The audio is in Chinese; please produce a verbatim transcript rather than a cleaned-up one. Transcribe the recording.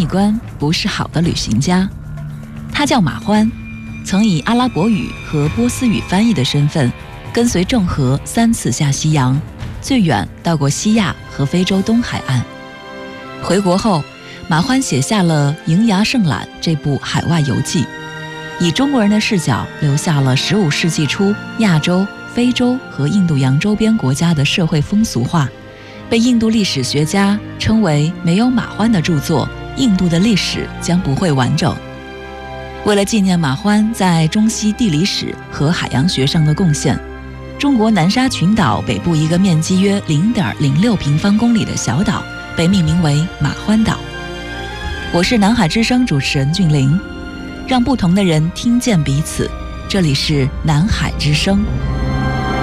观，不是好的旅行家。他叫马欢，曾以阿拉伯语和波斯语翻译的身份，跟随郑和三次下西洋，最远到过西亚和非洲东海岸。回国后，马欢写下了《瀛涯胜览》这部海外游记，以中国人的视角留下了十五世纪初亚洲、非洲和印度洋周边国家的社会风俗画，被印度历史学家称为没有马欢的著作，印度的历史将不会完整。为了纪念马欢在中西地理史和海洋学上的贡献，中国南沙群岛北部一个面积约 零点零六平方公里的小岛被命名为马欢岛。我是南海之声主持人俊玲，让不同的人听见彼此，这里是南海之声。